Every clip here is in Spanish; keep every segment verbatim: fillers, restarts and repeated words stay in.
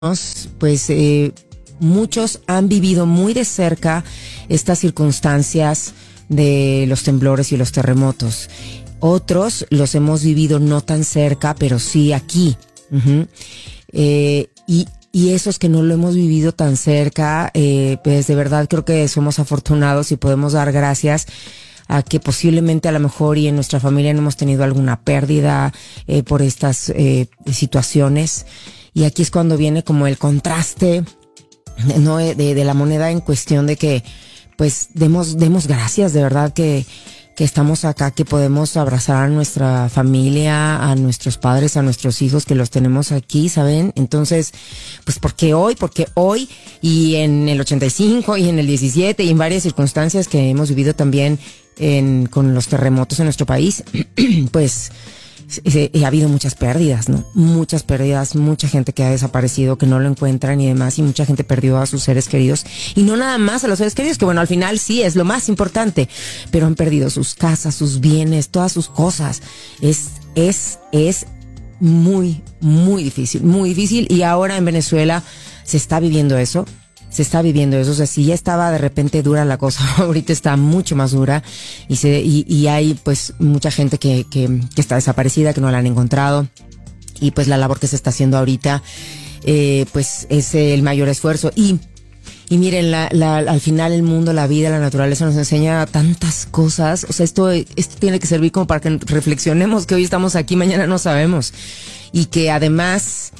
pues eh, muchos han vivido muy de cerca estas circunstancias de los temblores y los terremotos. Otros los hemos vivido no tan cerca, pero sí aquí. Uh-huh. Eh, y, y esos que no lo hemos vivido tan cerca, eh, pues de verdad creo que somos afortunados y podemos dar gracias a que posiblemente a lo mejor y en nuestra familia no hemos tenido alguna pérdida eh, por estas eh, situaciones. Y aquí es cuando viene como el contraste, ¿no? de, de la moneda en cuestión de que pues demos, demos gracias, de verdad que, que estamos acá, que podemos abrazar a nuestra familia, a nuestros padres, a nuestros hijos, que los tenemos aquí, ¿saben? Entonces, pues porque hoy, porque hoy y en el ochenta y cinco y en el diecisiete y en varias circunstancias que hemos vivido también en, con los terremotos en nuestro país, pues ha habido muchas pérdidas, ¿no? Muchas pérdidas, mucha gente que ha desaparecido, que no lo encuentran y demás, y mucha gente perdió a sus seres queridos. Y no nada más a los seres queridos, que bueno, al final sí es lo más importante, pero han perdido sus casas, sus bienes, todas sus cosas. Es, es, es muy, muy difícil, muy difícil. Y ahora en Venezuela se está viviendo eso. Se está viviendo eso, o sea, si ya estaba de repente dura la cosa, ahorita está mucho más dura y se y, y hay pues mucha gente que, que, que está desaparecida, que no la han encontrado, y pues la labor que se está haciendo ahorita eh, pues es el mayor esfuerzo. Y y miren, la, la, al final el mundo, la vida, la naturaleza nos enseña tantas cosas. O sea, esto, esto tiene que servir como para que reflexionemos que hoy estamos aquí, mañana no sabemos, y que además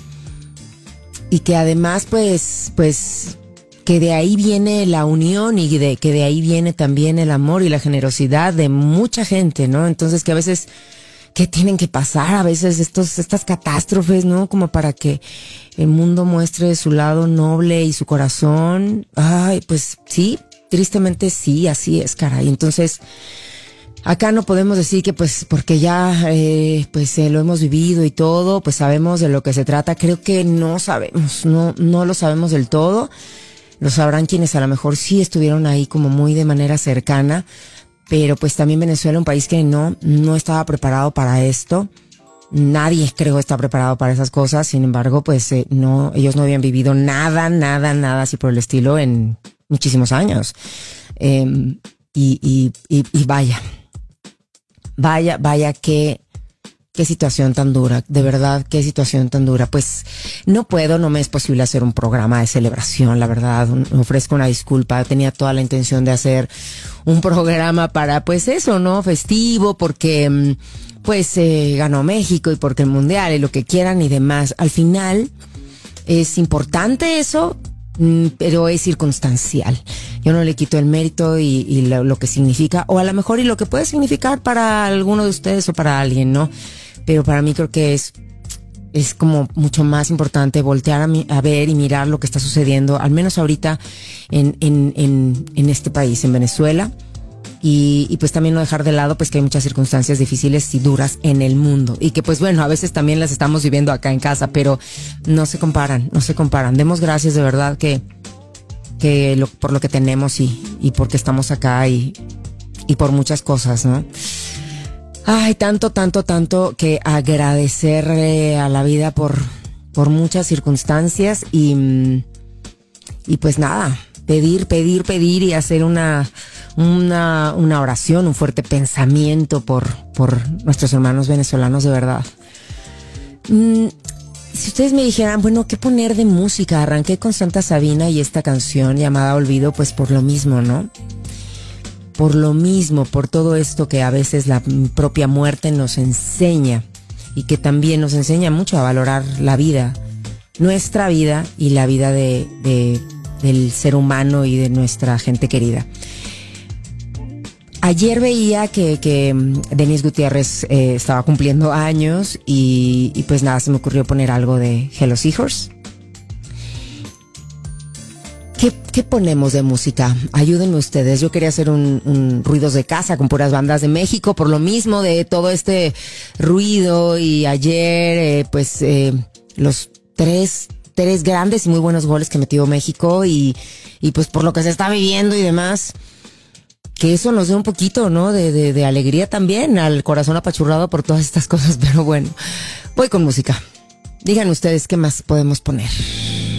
y que además pues pues que de ahí viene la unión y de que de ahí viene también el amor y la generosidad de mucha gente, ¿no? Entonces que a veces, ¿qué tienen que pasar? A veces estos, estas catástrofes, ¿no? Como para que el mundo muestre su lado noble y su corazón. Ay, pues sí, tristemente sí, así es, caray. Entonces, acá no podemos decir que pues porque ya eh, pues eh, lo hemos vivido y todo, pues sabemos de lo que se trata. Creo que no sabemos, no, no lo sabemos del todo. Lo sabrán quienes a lo mejor sí estuvieron ahí como muy de manera cercana, pero pues también Venezuela, un país que no, no estaba preparado para esto. Nadie creo está preparado para esas cosas. Sin embargo, pues eh, no, ellos no habían vivido nada, nada, nada así por el estilo en muchísimos años. Eh, y, y, y, y vaya, vaya, vaya que qué situación tan dura, de verdad, qué situación tan dura. Pues no puedo, no me es posible hacer un programa de celebración, la verdad, me ofrezco una disculpa. Tenía toda la intención de hacer un programa para, pues eso, ¿no? Festivo, porque pues eh, ganó México y porque el Mundial y lo que quieran y demás. Al final es importante eso, pero es circunstancial. Yo no le quito el mérito y, y lo, lo que significa, o a lo mejor y lo que puede significar para alguno de ustedes o para alguien, ¿no? Pero para mí creo que es es como mucho más importante voltear a, mi, a ver y mirar lo que está sucediendo, al menos ahorita en en en, en este país, en Venezuela, y, y pues también no dejar de lado pues que hay muchas circunstancias difíciles y duras en el mundo, y que pues bueno, a veces también las estamos viviendo acá en casa, pero no se comparan, no se comparan. Demos gracias de verdad que que lo, por lo que tenemos y, y porque estamos acá y, y por muchas cosas, ¿no? Ay, tanto, tanto, tanto que agradecerle a la vida por, por muchas circunstancias y, y pues nada, pedir, pedir, pedir y hacer una, una, una oración, un fuerte pensamiento por, por nuestros hermanos venezolanos, de verdad. Mm, Si ustedes me dijeran, bueno, ¿qué poner de música? Arranqué con Santa Sabina y esta canción llamada Olvido, pues por lo mismo, ¿no? Por lo mismo, por todo esto que a veces la propia muerte nos enseña y que también nos enseña mucho a valorar la vida, nuestra vida y la vida de, de, del ser humano y de nuestra gente querida. Ayer veía que, que Denise Gutiérrez eh, estaba cumpliendo años y, y pues nada, se me ocurrió poner algo de Hello Seahorse. ¿Qué, ¿Qué ponemos de música? Ayúdenme ustedes. Yo quería hacer un, un ruidos de casa con puras bandas de México, por lo mismo de todo este ruido, y ayer eh, pues eh, los tres, tres grandes y muy buenos goles que metió México y, y pues por lo que se está viviendo y demás. Que eso nos dé un poquito, ¿no? De, de, de alegría también, al corazón apachurrado por todas estas cosas. Pero bueno, voy con música. Digan ustedes qué más podemos poner.